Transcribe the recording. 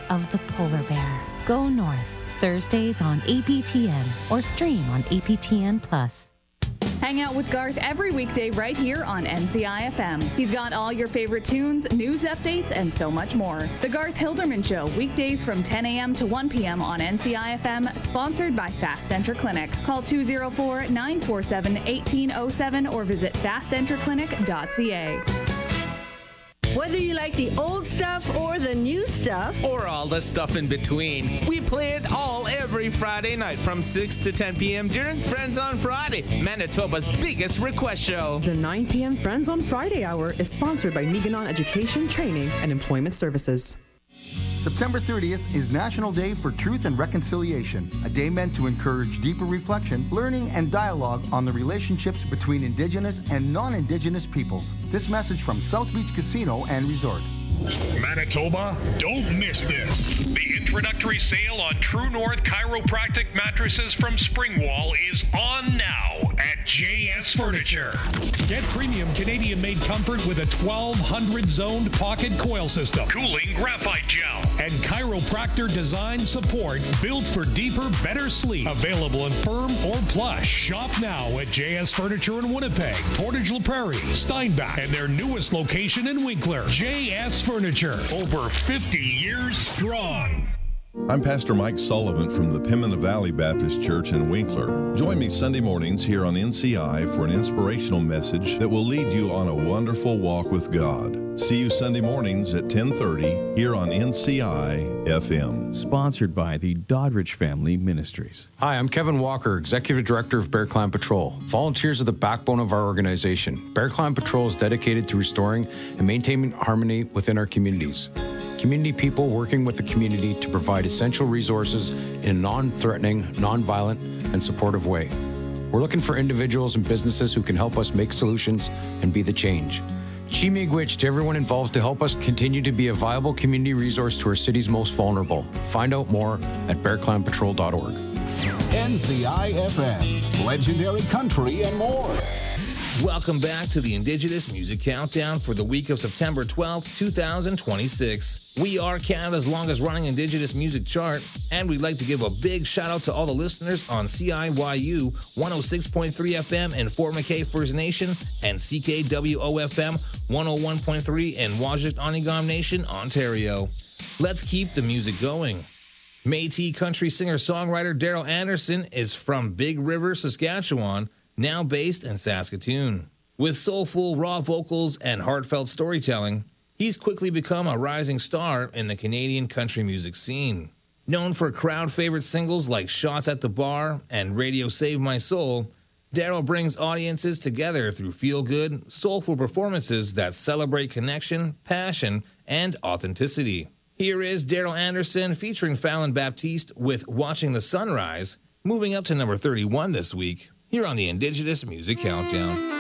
of the polar bear. Go north. Thursdays on APTN or stream on APTN+. Hang out with Garth every weekday right here on NCI FM. He's got all your favorite tunes, news updates, and so much more. The Garth Hilderman Show, weekdays from 10 a.m. to 1 p.m. on NCI FM, sponsored by Fast Denture Clinic. Call 204-947-1807 or visit fastdentureclinic.ca. Whether you like the old stuff or the new stuff, or all the stuff in between, we play it all every Friday night from 6 to 10 p.m. during Friends on Friday, Manitoba's biggest request show. The 9 p.m. Friends on Friday hour is sponsored by Niganon Education, Training, and Employment Services. September 30th is National Day for Truth and Reconciliation, a day meant to encourage deeper reflection, learning, and dialogue on the relationships between Indigenous and non-Indigenous peoples. This message from South Beach Casino and Resort. Manitoba, don't miss this. The introductory sale on True North Chiropractic mattresses from Springwall is on now at JS Furniture. Get premium Canadian-made comfort with a 1200-zoned pocket coil system, cooling graphite gel, and chiropractor design support built for deeper, better sleep. Available in firm or plush. Shop now at JS Furniture in Winnipeg, Portage La Prairie, Steinbach, and their newest location in Winkler. JS Furniture, over 50 years strong. I'm Pastor Mike Sullivan from the Pimina Valley Baptist Church in Winkler. Join me Sunday mornings here on NCI for an inspirational message that will lead you on a wonderful walk with God. See you Sunday mornings at 10:30 here on NCI FM. Sponsored by the Doddridge Family Ministries. Hi, I'm Kevin Walker, Executive Director of Bear Clan Patrol. Volunteers are the backbone of our organization. Bear Clan Patrol is dedicated to restoring and maintaining harmony within our communities. Community people working with the community to provide essential resources in a non-threatening, non-violent, and supportive way. We're looking for individuals and businesses who can help us make solutions and be the change. Chi-miigwech to everyone involved to help us continue to be a viable community resource to our city's most vulnerable. Find out more at bearclanpatrol.org. NCI FM, legendary country and more. Welcome back to the Indigenous Music Countdown for the week of September 12th, 2026. We are Canada's longest-running Indigenous music chart, and we'd like to give a big shout-out to all the listeners on CIYU 106.3 FM in Fort McKay First Nation and CKWO-FM 101.3 in Wajik-Onigam Nation, Ontario. Let's keep the music going. Métis country singer-songwriter Daryl Anderson is from Big River, Saskatchewan, now based in Saskatoon. With soulful, raw vocals and heartfelt storytelling, he's quickly become a rising star in the Canadian country music scene. Known for crowd-favorite singles like Shots at the Bar and Radio Save My Soul, Daryl brings audiences together through feel-good, soulful performances that celebrate connection, passion, and authenticity. Here is Daryl Anderson featuring Fallon Baptiste with Watching the Sunrise, moving up to number 31 this week. Here on the Indigenous Music Countdown.